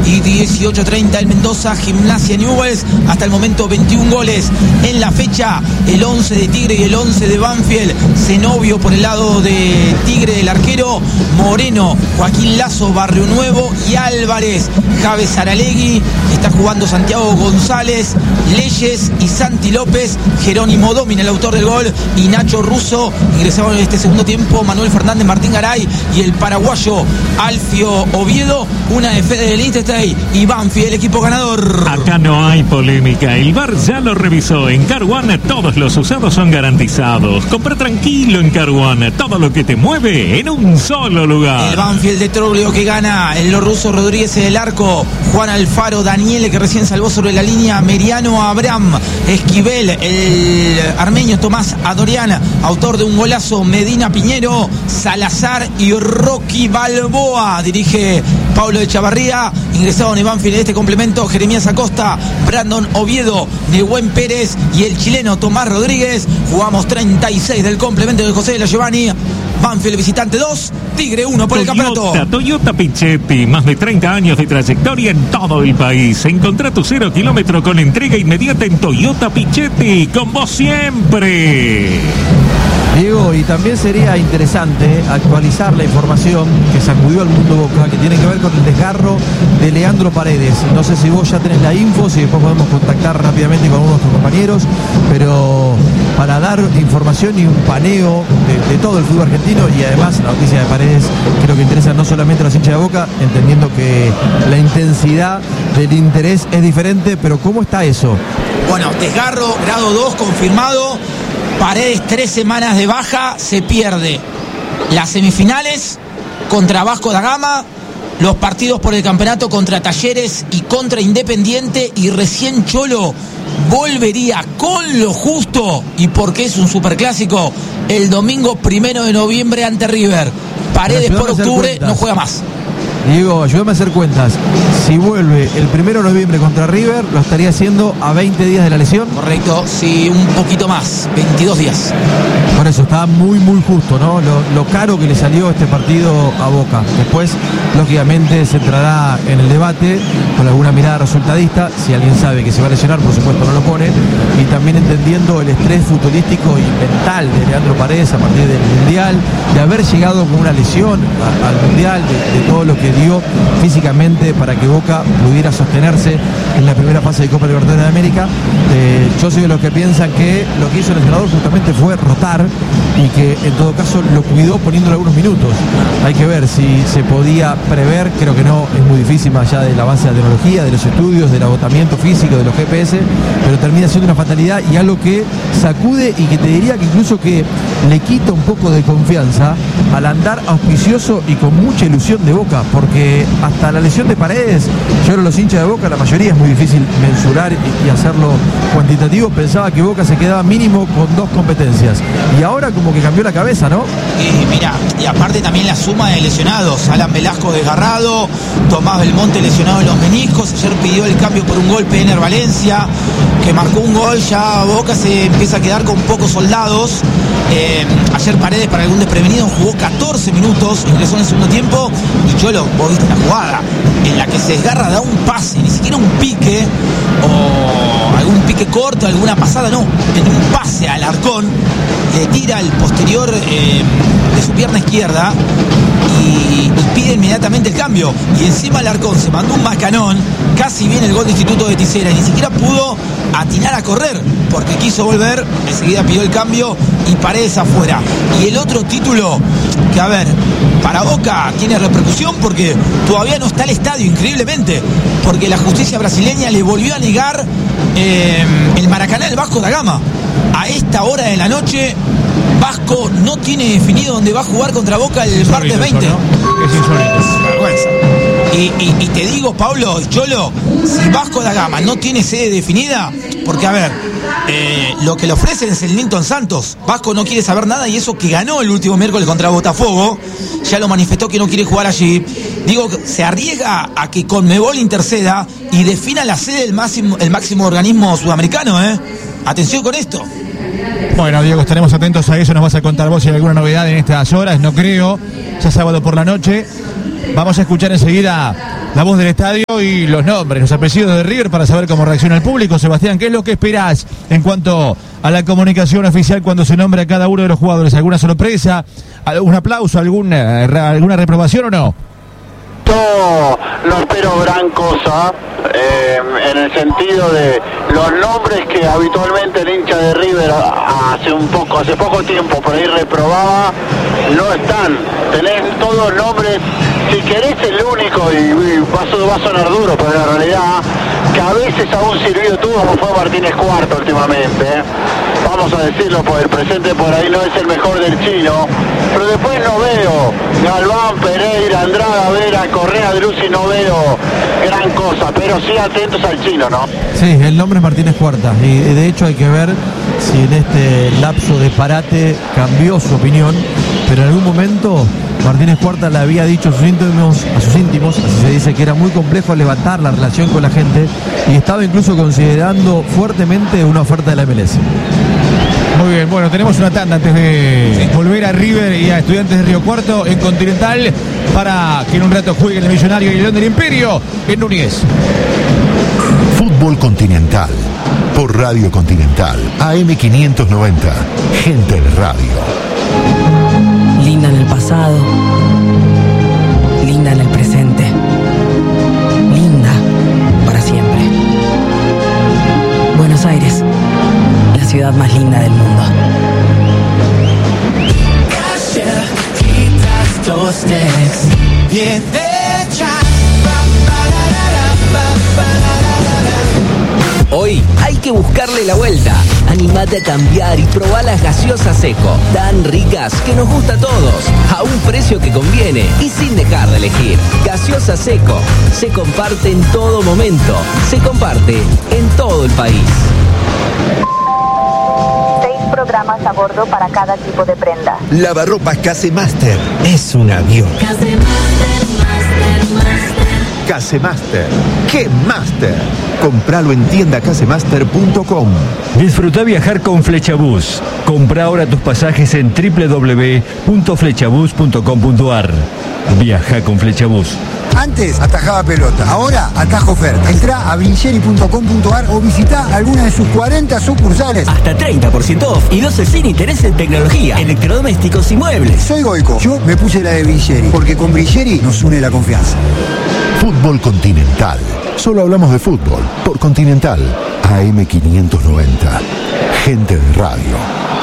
y 18:30 el Mendoza Gimnasia Newell's. Hasta el momento 21 goles en la fecha. El 11 de Tigre y el 11 de Banfield. Zenobio por el lado de Tigre, el arquero. Moreno, Joaquín Lazo, Barrio Nuevo y Álvarez. Javes Aralegui. Está jugando Santiago González, Leyes y Santi López. Jerónimo Domina, el autor del gol, y Nacho Russo. Ingresaron en este segundo tiempo Manuel Fernández, Martín Garay y el paraguayo Alfio Oviedo. Una de Fede del Interstate y Banfield, el equipo ganador. Acá no hay polémica, el VAR ya lo revisó. En Car One todos los usados son garantizados. Compra tranquilo en Car One, todo lo que te mueve en un solo lugar. El Banfield de Troglio que gana, el ruso Rodríguez del arco, Juan Alfaro, Daniele que recién salvó sobre la línea, Meriano Abraham, Esquivel, el armenio Tomás Adoriana, autor de un golazo, Medina Piñero, Salazar y Rocky Balboa. Dirige Pablo Echavarría. Ingresaron en Banfield en este complemento Jeremías Acosta, Brandon Oviedo, Nehuen Pérez y el chileno Tomás Rodríguez. Jugamos 36 del complemento de José de la Giovanni. Banfield visitante 2, Tigre 1 por el campeonato. Toyota Pichetti, más de 30 años de trayectoria en todo el país. Encontrá tu 0 kilómetro con entrega inmediata en Toyota Pichetti, con vos siempre. Diego, y también sería interesante actualizar la información que sacudió al mundo Boca, que tiene que ver con el desgarro de Leandro Paredes. No sé si vos ya tenés la info, si después podemos contactar rápidamente con uno de nuestros compañeros, pero para dar información y un paneo de todo el fútbol argentino, y además la noticia de Paredes creo que interesa no solamente a los hinchas de Boca, entendiendo que la intensidad del interés es diferente, pero ¿cómo está eso? Bueno, desgarro grado 2 confirmado. Paredes 3 semanas de baja, se pierde las semifinales contra Vasco da Gama, los partidos por el campeonato contra Talleres y contra Independiente, y recién Cholo volvería con lo justo, y porque es un superclásico, el domingo 1 de noviembre ante River. Paredes por octubre no juega más. Diego, ayúdame a hacer cuentas. Si vuelve el 1 de noviembre contra River, lo estaría haciendo a 20 días de la lesión. Correcto, sí, un poquito más, 22 días. Por eso, está muy justo, ¿no? Lo caro que le salió este partido a Boca. Después, lógicamente, se entrará en el debate con alguna mirada resultadista. Si alguien sabe que se va a lesionar, por supuesto no lo pone. Y también entendiendo el estrés futbolístico y mental de Leandro Paredes a partir del Mundial, de haber llegado con una lesión al Mundial, de todo lo que dio físicamente para que Boca pudiera sostenerse en la primera fase de Copa Libertadores de América. Yo soy de los que piensan que lo que hizo el entrenador justamente fue rotar, y que en todo caso lo cuidó poniéndole algunos minutos. Hay que ver si se podía prever, creo que no, es muy difícil más allá del avance de la tecnología, de los estudios, del agotamiento físico, de los GPS, pero termina siendo una fatalidad y algo que sacude, y que te diría que incluso que le quita un poco de confianza al andar auspicioso y con mucha ilusión de Boca, porque hasta la lesión de Paredes, yo creo que los hinchas de Boca, la mayoría es muy difícil mensurar y hacerlo cuantitativo, pensaba que Boca se quedaba mínimo con 2 competencias, y ahora como que cambió la cabeza, ¿no? Y mira, y aparte también la suma de lesionados, Alan Velasco desgarrado, Tomás Belmonte lesionado en los meniscos, ayer pidió el cambio por un gol Pener Valencia, que marcó un gol, ya Boca se empieza a quedar con pocos soldados. Ayer Paredes, para algún desprevenido, jugó 14 minutos, ingresó en el segundo tiempo, y Cholo, vos viste la jugada en la que se desgarra, da un pase, ni siquiera un pique o algún pique corto, alguna pasada, no, en un pase al Arcón, le tira el posterior de su pierna izquierda y pide inmediatamente el cambio, y encima el Arcón se mandó un macanón, casi viene el gol de Instituto de Ticera, y ni siquiera pudo atinar a correr porque quiso volver, enseguida pidió el cambio y Paredes afuera. Y el otro título que, a ver, para Boca tiene repercusión porque todavía no está el estadio, increíblemente, porque la justicia brasileña le volvió a negar el Maracaná del Vasco da Gama. A esta hora de la noche Vasco no tiene definido dónde va a jugar contra Boca el martes 20. Eso, ¿no? Es insólito. Vergüenza. Y te digo, Pablo y Cholo, si Vasco da Gama no tiene sede definida, porque a ver, lo que le ofrecen es el Nilton Santos. Vasco no quiere saber nada, y eso que ganó el último miércoles contra Botafogo, ya lo manifestó que no quiere jugar allí. Digo, se arriesga a que Conmebol interceda y defina la sede del máximo organismo sudamericano, Atención con esto. Bueno, Diego, estaremos atentos a eso. Nos vas a contar vos si hay alguna novedad en estas horas. No creo, ya sábado por la noche. Vamos a escuchar enseguida la voz del estadio y los nombres, los apellidos de River para saber cómo reacciona el público. Sebastián, ¿qué es lo que esperás en cuanto a la comunicación oficial cuando se nombra a cada uno de los jugadores? ¿Alguna sorpresa? ¿Algún aplauso? ¿Alguna reprobación o no? No espero gran cosa, en el sentido de los nombres que habitualmente el hincha de River hace poco tiempo por ahí reprobaba, no están. Tenés todos nombres, si querés el único, y va a sonar duro, pero la realidad que a veces aún sirvió tuvo como fue Martínez Cuarta últimamente. Vamos a decirlo, por el presente por ahí no es el mejor del chino, pero después no veo Galván, Pereira, Andrada, Vera, Correa, Druzzi, no veo gran cosa, pero sí atentos al chino, ¿no? Sí, el nombre es Martínez Cuarta y de hecho hay que ver si en este lapso de parate cambió su opinión, pero en algún momento Martínez Cuarta le había dicho a sus íntimos, así se dice, que era muy complejo levantar la relación con la gente y estaba incluso considerando fuertemente una oferta de la MLS. Muy bien, bueno, tenemos una tanda antes de volver a River y a Estudiantes de Río Cuarto en Continental para que en un rato jueguen el Millonario y el León del Imperio en Núñez. Fútbol Continental por Radio Continental AM590, gente de radio. Linda en el pasado, linda en el presente, linda para siempre. Buenos Aires, la ciudad más linda del mundo. Bien hecha. Hoy hay que buscarle la vuelta. Animate a cambiar y probá las gaseosas Seco. Tan ricas que nos gusta a todos. A un precio que conviene y sin dejar de elegir. Gaseosa Seco. Se comparte en todo momento. Se comparte en todo el país. 6 programas a bordo para cada tipo de prenda. Lavarropas Casemaster es un avión. Casemaster, ¡qué master! Compralo en tiendacasemaster.com. Disfruta viajar con Flechabús. Compra ahora tus pasajes en www.flechabús.com.ar. Viaja con Flechabús. Antes atajaba pelota, ahora atajo oferta. Entrá a vincere.com.ar o visita alguna de sus 40 sucursales. Hasta 30% off y 12 sin interés en tecnología, electrodomésticos y muebles. Soy Goico, yo me puse la de Vincere, porque con Vincere nos une la confianza. Fútbol Continental. Solo hablamos de fútbol por Continental AM590. Gente de radio.